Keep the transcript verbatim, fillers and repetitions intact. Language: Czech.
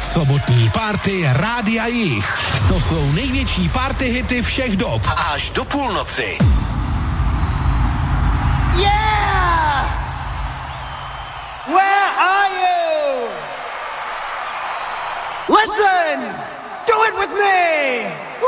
Sobotní party Rádia Jich. To jsou největší party hity všech dob. Až do půlnoci. Yeah! Where are you? Listen! Do it with me!